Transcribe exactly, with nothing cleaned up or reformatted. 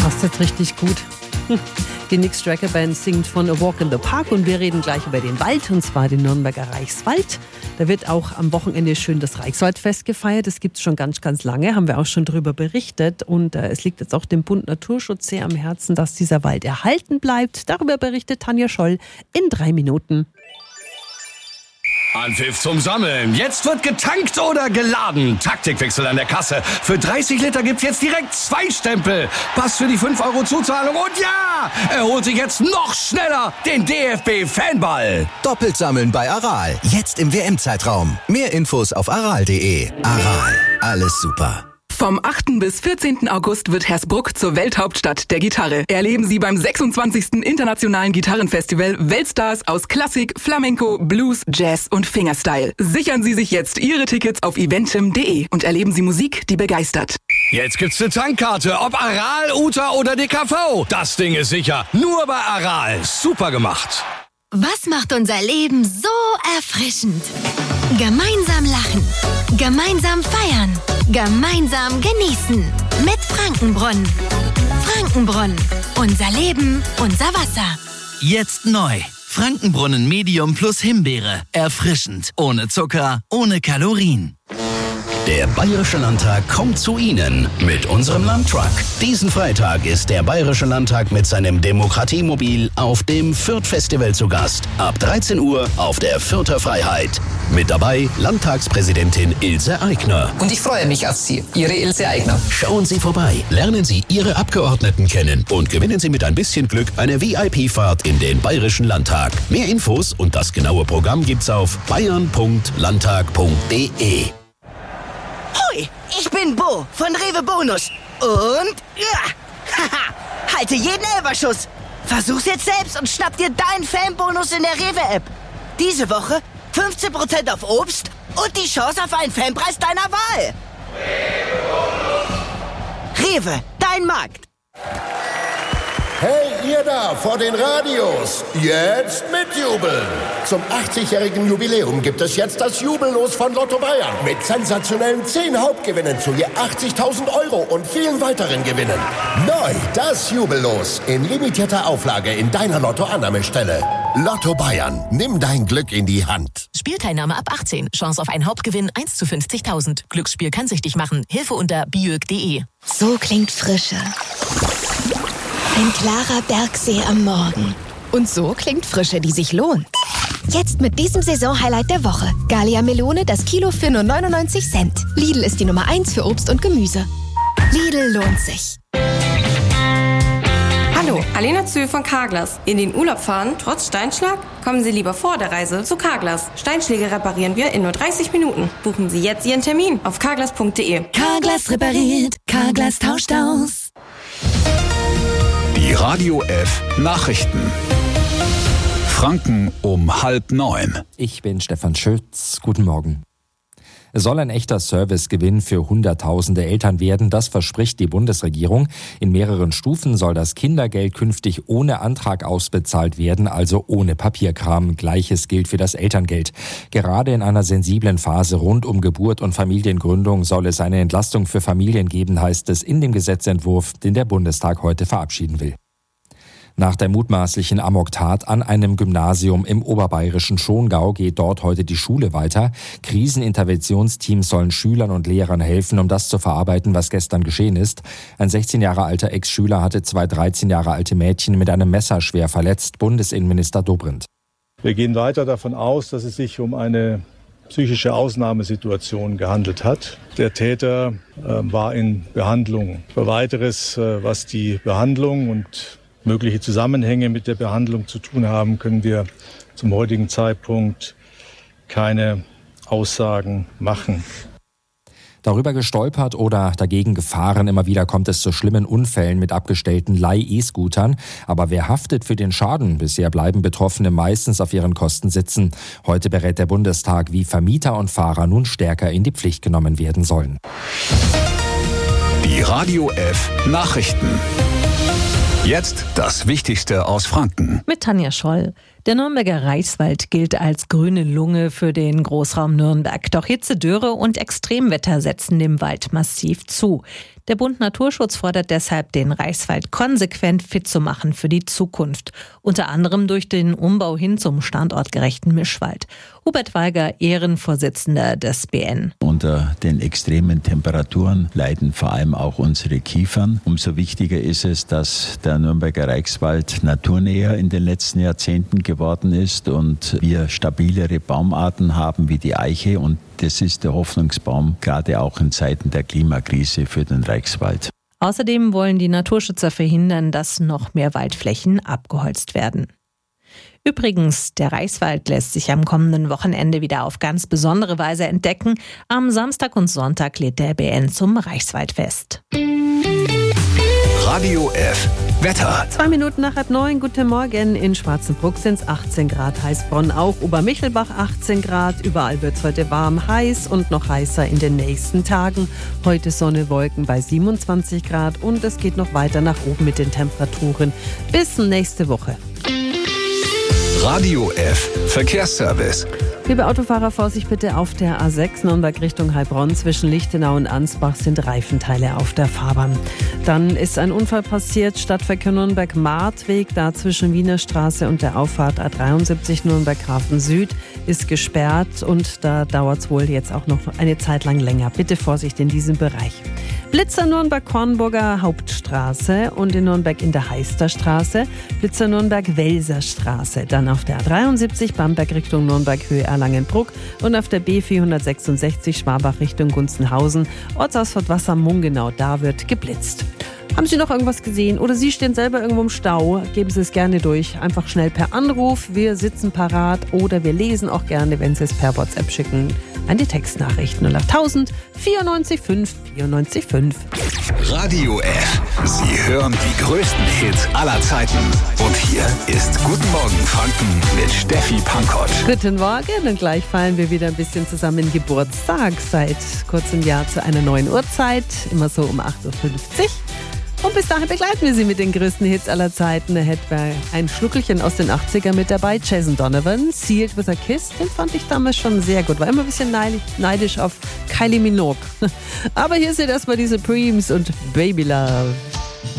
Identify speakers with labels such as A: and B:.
A: passt jetzt richtig gut. Die Nick Stracker Band singt von A Walk in the Park und wir reden gleich über den Wald, und zwar den Nürnberger Reichswald. Da wird auch am Wochenende schön das Reichswaldfest gefeiert. Das gibt es schon ganz, ganz lange, haben wir auch schon darüber berichtet. Und äh, es liegt jetzt auch dem Bund Naturschutz sehr am Herzen, dass dieser Wald erhalten bleibt. Darüber berichtet Tanja Scholl in drei Minuten.
B: Anpfiff zum Sammeln. Jetzt wird getankt oder geladen. Taktikwechsel an der Kasse. Für dreißig Liter gibt's jetzt direkt zwei Stempel. Pass für die fünf Euro Zuzahlung. Und ja, er holt sich jetzt noch schneller den D F B-Fanball.
C: Doppelt sammeln bei Aral. Jetzt im W M-Zeitraum. Mehr Infos auf aral punkt de. Aral. Alles super.
D: Vom achten bis vierzehnten August wird Hersbruck zur Welthauptstadt der Gitarre. Erleben Sie beim sechsundzwanzigsten Internationalen Gitarrenfestival Weltstars aus Klassik, Flamenco, Blues, Jazz und Fingerstyle. Sichern Sie sich jetzt Ihre Tickets auf eventim punkt de und erleben Sie Musik, die begeistert.
B: Jetzt gibt's eine Tankkarte, ob Aral, Uta oder D K V. Das Ding ist sicher. Nur bei Aral. Super gemacht.
E: Was macht unser Leben so erfrischend? Gemeinsam lachen, gemeinsam feiern, gemeinsam genießen. Mit Frankenbrunnen. Frankenbrunnen. Unser Leben, unser Wasser.
F: Jetzt neu. Frankenbrunnen Medium plus Himbeere. Erfrischend. Ohne Zucker, ohne Kalorien.
C: Der Bayerische Landtag kommt zu Ihnen mit unserem Landtruck. Diesen Freitag ist der Bayerische Landtag mit seinem Demokratiemobil auf dem Fürth-Festival zu Gast. Ab dreizehn Uhr auf der Fürther Freiheit. Mit dabei Landtagspräsidentin Ilse Aigner.
G: Und ich freue mich auf Sie, Ihre Ilse Aigner.
C: Schauen Sie vorbei, lernen Sie Ihre Abgeordneten kennen und gewinnen Sie mit ein bisschen Glück eine V I P-Fahrt in den Bayerischen Landtag. Mehr Infos und das genaue Programm gibt's auf bayern punkt landtag punkt de.
H: Hoi, ich bin Bo von Rewe Bonus. Und ja, haha, halte jeden Elferschuss. Versuch's jetzt selbst und schnapp dir deinen Fanbonus in der Rewe-App. Diese Woche fünfzehn Prozent auf Obst und die Chance auf einen Fanpreis deiner Wahl. Rewe, Rewe, dein Markt.
I: Hey, ihr da vor den Radios, jetzt mitjubeln! Zum achtzigjährigen Jubiläum gibt es jetzt das Jubellos von Lotto Bayern mit sensationellen zehn Hauptgewinnen zu je achtzigtausend Euro und vielen weiteren Gewinnen. Neu das Jubellos in limitierter Auflage in deiner Lotto-Annahmestelle. Lotto Bayern, nimm dein Glück in die Hand.
J: Spielteilnahme ab achtzehn. Chance auf einen Hauptgewinn eins zu fünfzigtausend. Glücksspiel kann süchtig machen. Hilfe unter biög punkt de.
E: So klingt Frische. Ein klarer Bergsee am Morgen.
K: Und so klingt Frische, die sich lohnt.
E: Jetzt mit diesem Saisonhighlight der Woche. Gallia Melone, das Kilo für nur neunundneunzig Cent. Lidl ist die Nummer eins für Obst und Gemüse. Lidl lohnt sich.
L: Hallo, Alena Zühl von Carglass. In den Urlaub fahren, trotz Steinschlag? Kommen Sie lieber vor der Reise zu Carglass. Steinschläge reparieren wir in nur dreißig Minuten. Buchen Sie jetzt Ihren Termin auf carglass punkt de.
E: Carglass repariert, Carglass tauscht aus.
M: Die Radio F Nachrichten. Franken um halb neun.
N: Ich bin Stefan Schütz. Guten Morgen. Es soll ein echter Servicegewinn für Hunderttausende Eltern werden, das verspricht die Bundesregierung. In mehreren Stufen soll das Kindergeld künftig ohne Antrag ausbezahlt werden, also ohne Papierkram. Gleiches gilt für das Elterngeld. Gerade in einer sensiblen Phase rund um Geburt und Familiengründung soll es eine Entlastung für Familien geben, heißt es in dem Gesetzentwurf, den der Bundestag heute verabschieden will. Nach der mutmaßlichen Amoktat an einem Gymnasium im oberbayerischen Schongau geht dort heute die Schule weiter. Kriseninterventionsteams sollen Schülern und Lehrern helfen, um das zu verarbeiten, was gestern geschehen ist. Ein sechzehn Jahre alter Ex-Schüler hatte zwei dreizehn Jahre alte Mädchen mit einem Messer schwer verletzt. Bundesinnenminister Dobrindt.
O: Wir gehen weiter davon aus, dass es sich um eine psychische Ausnahmesituation gehandelt hat. Der Täter äh, war in Behandlung. Für Weiteres, äh, was die Behandlung und mögliche Zusammenhänge mit der Behandlung zu tun haben, können wir zum heutigen Zeitpunkt keine Aussagen machen.
N: Darüber gestolpert oder dagegen gefahren, immer wieder kommt es zu schlimmen Unfällen mit abgestellten Leih-E-Scootern. Aber wer haftet für den Schaden? Bisher bleiben Betroffene meistens auf ihren Kosten sitzen. Heute berät der Bundestag, wie Vermieter und Fahrer nun stärker in die Pflicht genommen werden sollen.
M: Die Radio F Nachrichten. Jetzt das Wichtigste aus Franken.
A: Mit Tanja Scholl.
P: Der Nürnberger Reichswald gilt als grüne Lunge für den Großraum Nürnberg. Doch Hitze, Dürre und Extremwetter setzen dem Wald massiv zu. Der Bund Naturschutz fordert deshalb, den Reichswald konsequent fit zu machen für die Zukunft. Unter anderem durch den Umbau hin zum standortgerechten Mischwald. Hubert Walger, Ehrenvorsitzender des B N.
Q: Unter den extremen Temperaturen leiden vor allem auch unsere Kiefern. Umso wichtiger ist es, dass der Nürnberger Reichswald naturnäher in den letzten Jahrzehnten geworden ist und wir stabilere Baumarten haben wie die Eiche, und das ist der Hoffnungsbaum, gerade auch in Zeiten der Klimakrise für den Reichswald.
P: Außerdem wollen die Naturschützer verhindern, dass noch mehr Waldflächen abgeholzt werden. Übrigens, der Reichswald lässt sich am kommenden Wochenende wieder auf ganz besondere Weise entdecken. Am Samstag und Sonntag lädt der B N zum Reichswaldfest.
M: Radio F. Wetter.
A: Zwei Minuten nach halb neun, guten Morgen. In Schwarzenbruck sind es achtzehn Grad, Heißbronn auch, Obermichelbach achtzehn Grad. Überall wird es heute warm, heiß und noch heißer in den nächsten Tagen. Heute Sonne, Wolken bei siebenundzwanzig Grad und es geht noch weiter nach oben mit den Temperaturen. Bis nächste Woche.
M: Radio F. Verkehrsservice.
A: Liebe Autofahrer, Vorsicht bitte auf der A sechs Nürnberg Richtung Heilbronn. Zwischen Lichtenau und Ansbach sind Reifenteile auf der Fahrbahn. Dann ist ein Unfall passiert, Stadtverkehr Nürnberg-Martweg, da zwischen Wiener Straße und der Auffahrt A dreiundsiebzig Nürnberg-Hafen Süd ist gesperrt und da dauert es wohl jetzt auch noch eine Zeit lang länger. Bitte Vorsicht in diesem Bereich. Blitzer Nürnberg-Kornburger Hauptstraße und in Nürnberg in der Heisterstraße. Blitzer Nürnberg-Welser Straße. Dann auf der A dreiundsiebzig Bamberg Richtung Nürnberg Höhe Erlangen-Bruck und auf der B vierhundertsechsundsechzig Schwabach Richtung Gunzenhausen. Ortsausfahrt Wasser-Mungenau, da wird geblitzt. Haben Sie noch irgendwas gesehen oder Sie stehen selber irgendwo im Stau? Geben Sie es gerne durch. Einfach schnell per Anruf. Wir sitzen parat oder wir lesen auch gerne, wenn Sie es per WhatsApp schicken, eine Textnachricht null acht tausend vierundneunzig fünf vierundneunzig fünf.
M: Radio F. Sie hören die größten Hits aller Zeiten. Und hier ist Guten Morgen Franken mit Steffi Pankott.
A: Guten Morgen und gleich feiern wir wieder ein bisschen zusammen Geburtstag. Seit kurzem Jahr zu einer neuen Uhrzeit, immer so um acht Uhr fünfzig. Und bis dahin begleiten wir Sie mit den größten Hits aller Zeiten. Da hätten wir ein Schnuckelchen aus den achtziger mit dabei. Jason Donovan, Sealed with a Kiss. Den fand ich damals schon sehr gut. War immer ein bisschen neidisch auf Kylie Minogue. Aber hier sind erstmal diese Preems und Baby Love.